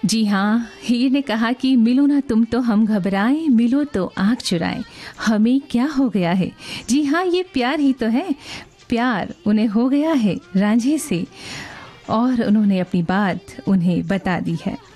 जी हाँ, हीर ने कहा कि मिलो ना तुम तो हम घबराएं, मिलो तो आँख चुराएं, हमें क्या हो गया है। जी हाँ, ये प्यार ही तो है। प्यार उन्हें हो गया है रांझे से और उन्होंने अपनी बात उन्हें बता दी है।